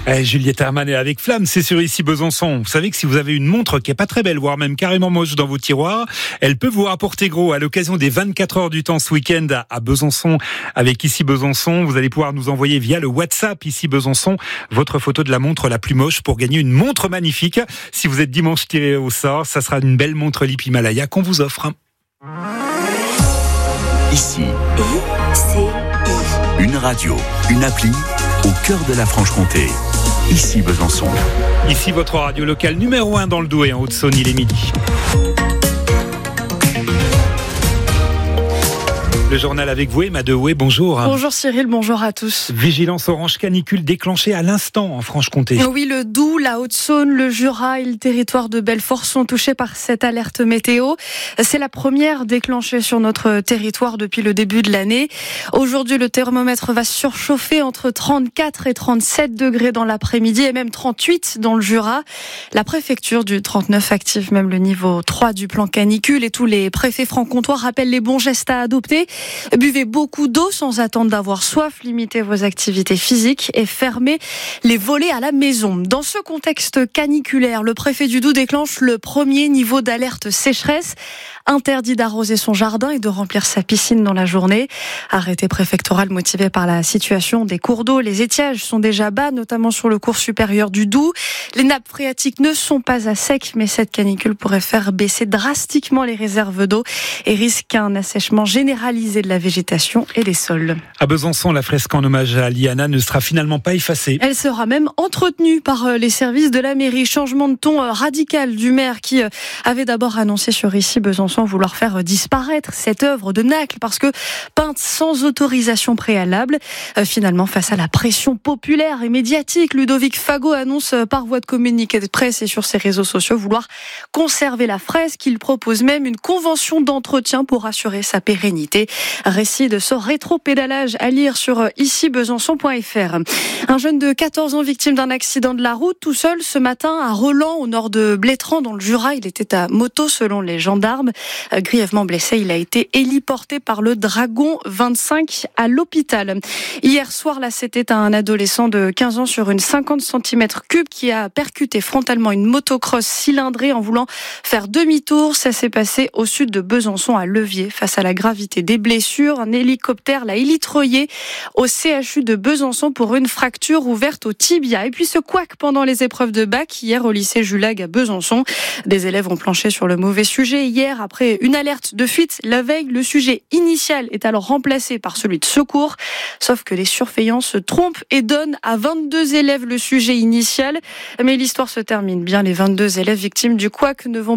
Juliette Armanet avec Flamme, c'est sur Ici Besançon. Vous savez que si vous avez une montre qui est pas très belle, voire même carrément moche dans vos tiroirs, elle peut vous rapporter gros. À l'occasion des 24 heures du temps ce week-end à Besançon, avec Ici Besançon, vous allez pouvoir nous envoyer via le WhatsApp Ici Besançon votre photo de la montre la plus moche pour gagner une montre magnifique. Si vous êtes dimanche tiré au sort, ça sera une belle montre Lip Himalaya qu'on vous offre. Ici, une radio, une appli au cœur de la Franche-Comté. Ici Besançon. Ici votre radio locale numéro 1 dans le Douai, en Haute-Saône, il est midi. Le journal avec vous, Emma Dehoué, bonjour. Bonjour Cyril, bonjour à tous. Vigilance orange canicule déclenchée à l'instant en Franche-Comté. Oui, le Doubs, la Haute-Saône, le Jura et le territoire de Belfort sont touchés par cette alerte météo. C'est la première déclenchée sur notre territoire depuis le début de l'année. Aujourd'hui, le thermomètre va surchauffer entre 34 et 37 degrés dans l'après-midi et même 38 dans le Jura. La préfecture du 39 active même le niveau 3 du plan canicule et tous les préfets franc-comtois rappellent les bons gestes à adopter. Buvez beaucoup d'eau sans attendre d'avoir soif, limitez vos activités physiques et fermez les volets à la maison. Dans ce contexte caniculaire, le préfet du Doubs déclenche le premier niveau d'alerte sécheresse. Interdit d'arroser son jardin et de remplir sa piscine dans la journée. Arrêté préfectoral motivé par la situation des cours d'eau. Les étiages sont déjà bas, notamment sur le cours supérieur du Doubs. Les nappes phréatiques ne sont pas à sec, mais cette canicule pourrait faire baisser drastiquement les réserves d'eau et risque un assèchement généralisé de la végétation et des sols. À Besançon, la fresque en hommage à Liana ne sera finalement pas effacée. Elle sera même entretenue par les services de la mairie. Changement de ton radical du maire qui avait d'abord annoncé sur Ici Besançon vouloir faire disparaître cette œuvre de Nacle parce que peinte sans autorisation préalable. Finalement, face à la pression populaire et médiatique, Ludovic Fagot annonce par voie de communiqué de presse et sur ses réseaux sociaux vouloir conserver la fresque. Il propose même une convention d'entretien pour assurer sa pérennité. Récit de ce rétro-pédalage à lire sur icibesançon.fr. Un jeune de 14 ans victime d'un accident de la route tout seul ce matin à Roland au nord de Blétran dans le Jura. Il était à moto selon les gendarmes. Grièvement blessé, il a été héliporté par le Dragon 25 à l'hôpital. Hier soir, là, c'était un adolescent de 15 ans sur une 50 cm3 qui a percuté frontalement une motocross cylindrée en voulant faire demi-tour. Ça s'est passé au sud de Besançon à Levier. Face à la gravité des blessures, un hélicoptère l'a élitreillé au CHU de Besançon pour une fracture ouverte au tibia. Et puis ce couac pendant les épreuves de bac hier au lycée Julag à Besançon. Des élèves ont planché sur le mauvais sujet hier après une alerte de fuite. La veille, le sujet initial est alors remplacé par celui de secours. Sauf que les surveillants se trompent et donnent à 22 élèves le sujet initial. Mais l'histoire se termine bien. Les 22 élèves victimes du couac ne vont